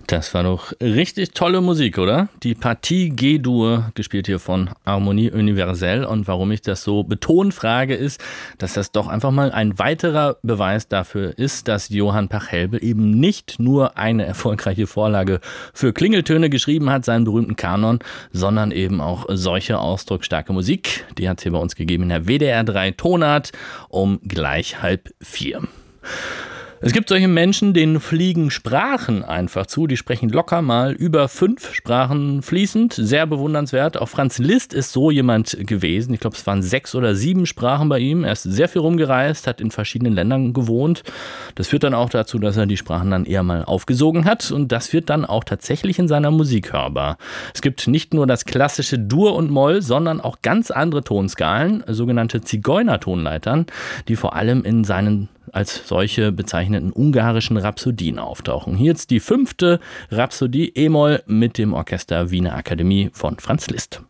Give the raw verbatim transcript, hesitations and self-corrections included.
Das war doch richtig tolle Musik, oder? Die Partie G-Dur, gespielt hier von Harmonie Universelle. Und warum ich das so betont frage, ist, dass das doch einfach mal ein weiterer Beweis dafür ist, dass Johann Pachelbel eben nicht nur eine erfolgreiche Vorlage für Klingeltöne geschrieben hat, seinen berühmten Kanon, sondern eben auch solche ausdrucksstarke Musik. Die hat es hier bei uns gegeben in der W D R drei Tonart um gleich halb vier. Es gibt solche Menschen, denen fliegen Sprachen einfach zu. Die sprechen locker mal über fünf Sprachen fließend. Sehr bewundernswert. Auch Franz Liszt ist so jemand gewesen. Ich glaube, es waren sechs oder sieben Sprachen bei ihm. Er ist sehr viel rumgereist, hat in verschiedenen Ländern gewohnt. Das führt dann auch dazu, dass er die Sprachen dann eher mal aufgesogen hat. Und das wird dann auch tatsächlich in seiner Musik hörbar. Es gibt nicht nur das klassische Dur und Moll, sondern auch ganz andere Tonskalen, sogenannte Zigeunertonleitern, die vor allem in seinen als solche bezeichneten ungarischen Rhapsodien auftauchen. Hier jetzt die fünfte Rhapsodie E-Moll mit dem Orchester Wiener Akademie von Franz Liszt.